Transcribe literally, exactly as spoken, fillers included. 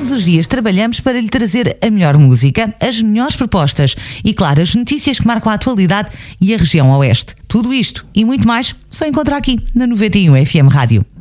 todos os dias trabalhamos para lhe trazer a melhor música, as melhores propostas e, claro, as notícias que marcam a atualidade e a região oeste. Tudo isto e muito mais só encontra aqui na noventa e um F M Rádio.